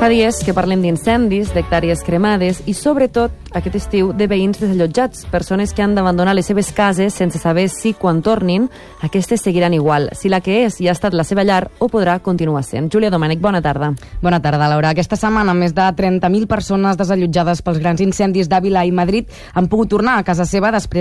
Fa dies que parlem d'incendis, d'hectàrees cremades i, sobretot, aquest estiu, de veïns desallotjats, persones que han d'abandonar les seves cases sense saber si, quan tornin, aquestes seguiran igual, si la que és ja ha estat la seva llar o podrà continuar sent. Júlia Domènech, bona tarda. Bona tarda, Laura. Aquesta setmana, més de 30.000 persones desallotjades pels grans incendis d'Àvila i Madrid han pogut tornar a casa seva després